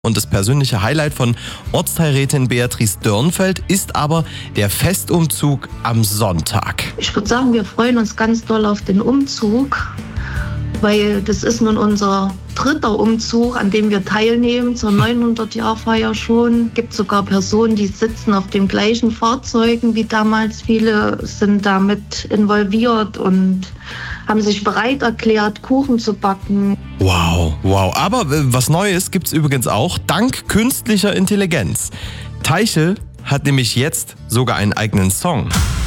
Und das persönliche Highlight von Ortsteilrätin Beatrice Dörnfeld ist aber der Festumzug am Sonntag. Ich würde sagen, wir freuen uns ganz doll auf den Umzug, weil das ist nun unser 3. Umzug, an dem wir teilnehmen, zur 900-Jahr-Feier schon. Es gibt sogar Personen, die sitzen auf den gleichen Fahrzeugen wie damals. Viele sind damit involviert und haben sich bereit erklärt, Kuchen zu backen. Wow. Aber was Neues gibt's übrigens auch, dank künstlicher Intelligenz. Teichel hat nämlich jetzt sogar einen eigenen Song.